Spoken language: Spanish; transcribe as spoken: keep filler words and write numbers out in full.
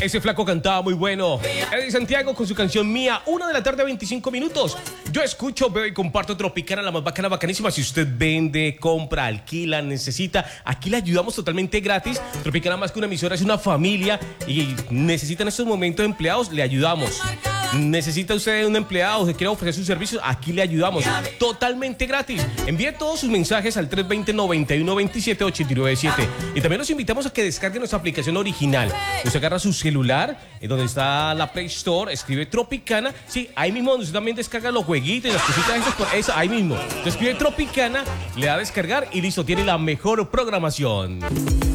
Ese flaco cantaba muy bueno. Eddie Santiago con su canción Mía, una de la tarde, veinticinco minutos. Yo escucho, veo y comparto Tropicana, la más bacana, bacanísima. Si usted vende, compra, alquila, necesita, aquí le ayudamos totalmente gratis. Tropicana, más que una emisora, es una familia y necesita en estos momentos empleados, le ayudamos. Necesita usted un empleado, usted quiere ofrecer sus servicios, aquí le ayudamos totalmente gratis. Envíe todos sus mensajes al tres dos cero, nueve uno dos siete, ocho nueve siete. Y también los invitamos a que descarguen nuestra aplicación original. Usted agarra su celular, en donde está la Play Store, escribe Tropicana. Sí, ahí mismo donde usted también descarga los jueguitos y las cositas esas, por eso, ahí mismo. Usted escribe Tropicana, le da a descargar y listo, tiene la mejor programación.